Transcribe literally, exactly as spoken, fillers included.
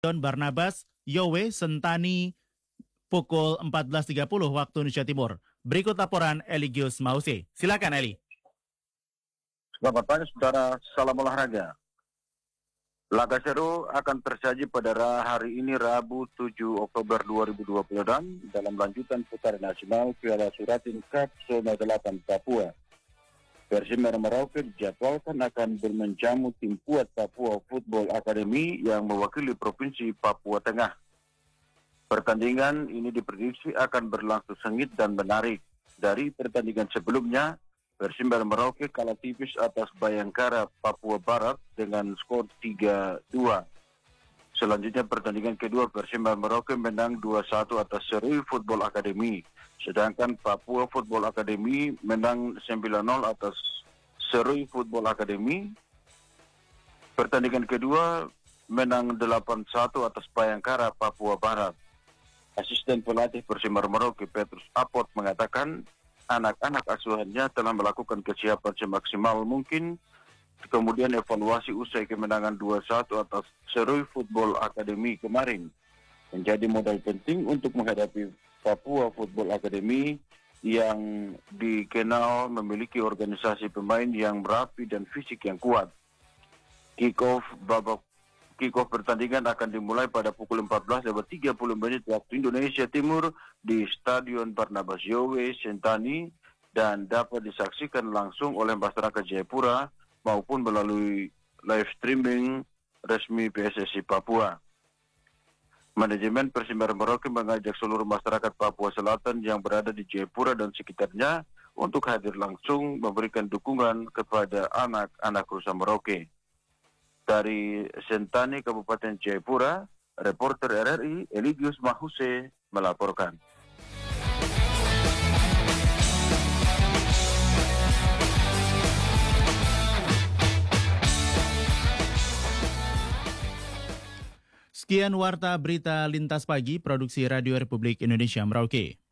Barnabas Yowe Sentani pukul empat belas tiga puluh waktu Indonesia Timur. Berikut laporan Eligius Mause. Silakan Eli. Selamat pagi saudara, salam olahraga. Laga seru akan tersaji pada hari ini Rabu tujuh Oktober dua ribu dua puluh enam dalam lanjutan putaran nasional Piala Suratin Cup Zona delapan Papua. Persib Merah Merauke dijadwalkan akan bermenjamu tim kuat Papua Football Academy yang mewakili Provinsi Papua Tengah. Pertandingan ini diprediksi akan berlangsung sengit dan menarik. Dari pertandingan sebelumnya, Persib Merah Merauke kalah tipis atas Bayangkara Papua Barat dengan skor tiga dua. Selanjutnya pertandingan kedua, Persib Merah Merauke menang dua satu atas Serui Football Academy. Sedangkan Papua Football Academy menang sembilan nol atas Serui Football Academy. Pertandingan kedua menang delapan satu atas Bayangkara Papua Barat. Asisten pelatih Persib Merah Merauke Petrus Apot mengatakan anak-anak asuhannya telah melakukan kesiapan semaksimal mungkin. Kemudian evaluasi usai kemenangan dua satu atas Serui Football Academy kemarin menjadi modal penting untuk menghadapi Papua Football Academy yang dikenal memiliki organisasi pemain yang rapi dan fisik yang kuat. Kick-off babak kick-off pertandingan akan dimulai pada pukul empat belas lewat tiga puluh menit waktu Indonesia Timur di Stadion Barnabas Yowe Sentani dan dapat disaksikan langsung oleh masyarakat Jayapura maupun melalui live streaming resmi P S S I Papua. Manajemen Persib Merah Merauke mengajak seluruh masyarakat Papua Selatan yang berada di Jayapura dan sekitarnya untuk hadir langsung memberikan dukungan kepada anak-anak Rusa Merauke. Dari Sentani, Kabupaten Jayapura, reporter R R I Eligius Mahuse melaporkan. Sekian warta berita lintas pagi produksi Radio Republik Indonesia Merauke.